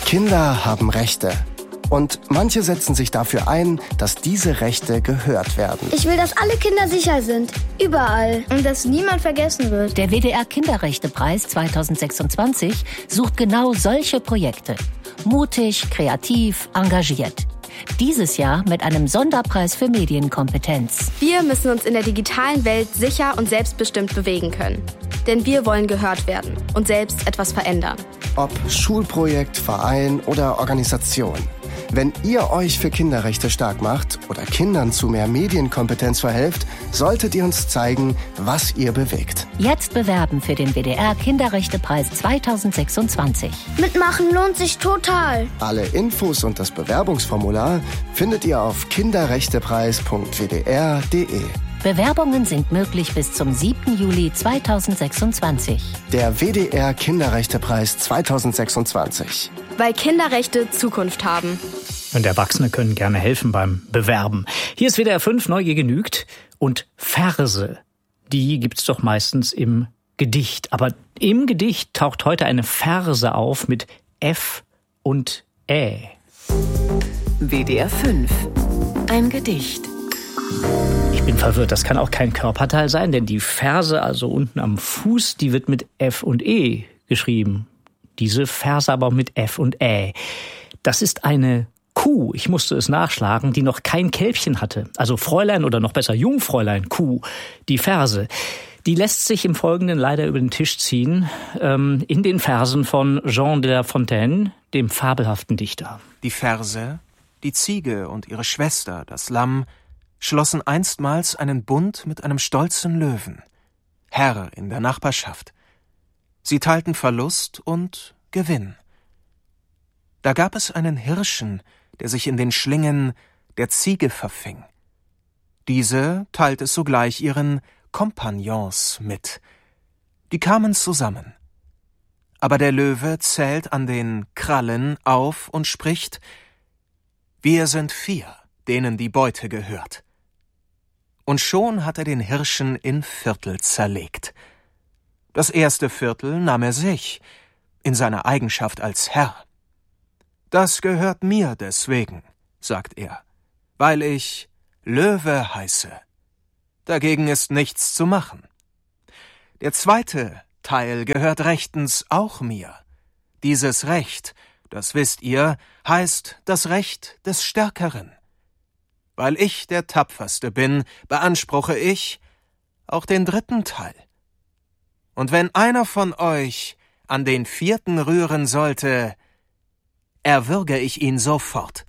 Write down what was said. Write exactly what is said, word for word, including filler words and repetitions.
Kinder haben Rechte. Und manche setzen sich dafür ein, dass diese Rechte gehört werden. Ich will, dass alle Kinder sicher sind. Überall. Und dass niemand vergessen wird. Der W D R Kinderrechtepreis zweitausendsechsundzwanzig sucht genau solche Projekte. Mutig, kreativ, engagiert. Dieses Jahr mit einem Sonderpreis für Medienkompetenz. Wir müssen uns in der digitalen Welt sicher und selbstbestimmt bewegen können. Denn wir wollen gehört werden und selbst etwas verändern. Ob Schulprojekt, Verein oder Organisation. Wenn ihr euch für Kinderrechte stark macht oder Kindern zu mehr Medienkompetenz verhelft, solltet ihr uns zeigen, was ihr bewegt. Jetzt bewerben für den W D R Kinderrechtepreis zweitausendsechsundzwanzig. Mitmachen lohnt sich total. Alle Infos und das Bewerbungsformular findet ihr auf kinderrechtepreis punkt w d r punkt d e. Bewerbungen sind möglich bis zum siebten Juli zweitausendsechsundzwanzig. Der W D R Kinderrechtepreis zweitausendsechsundzwanzig. Weil Kinderrechte Zukunft haben. Und Erwachsene können gerne helfen beim Bewerben. Hier ist W D R fünf, Neugier genügt. Und Verse, die gibt's doch meistens im Gedicht. Aber im Gedicht taucht heute eine Verse auf mit F und Ä. W D R fünf, ein Gedicht. Ich bin verwirrt, das kann auch kein Körperteil sein, denn die Ferse, also unten am Fuß, die wird mit F und E geschrieben. Diese Verse aber auch mit F und Ä. Das ist eine Kuh, ich musste es nachschlagen, die noch kein Kälbchen hatte. Also Fräulein oder noch besser Jungfräulein Kuh, die Verse. Die lässt sich im Folgenden leider über den Tisch ziehen, ähm, in den Versen von Jean de La Fontaine, dem fabelhaften Dichter. Die Verse, die Ziege und ihre Schwester, das Lamm, schlossen einstmals einen Bund mit einem stolzen Löwen, Herr in der Nachbarschaft. Sie teilten Verlust und Gewinn. Da gab es einen Hirschen, der sich in den Schlingen der Ziege verfing. Diese teilt es sogleich ihren Kompagnons mit. Die kamen zusammen. Aber der Löwe zählt an den Krallen auf und spricht: Wir sind vier, denen die Beute gehört. Und schon hat er den Hirschen in Viertel zerlegt. Das erste Viertel nahm er sich, in seiner Eigenschaft als Herr. Das gehört mir deswegen, sagt er, weil ich Löwe heiße. Dagegen ist nichts zu machen. Der zweite Teil gehört rechtens auch mir. Dieses Recht, das wisst ihr, heißt das Recht des Stärkeren. Weil ich der Tapferste bin, beanspruche ich auch den dritten Teil. Und wenn einer von euch an den vierten rühren sollte, erwürge ich ihn sofort.